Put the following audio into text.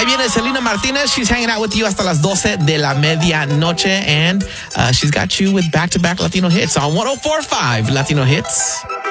Ahí viene Selena Martinez. She's hanging out with you hasta las 12 de la medianoche. And she's got you with back-to-back Latino hits on 104.5 Latino Hits.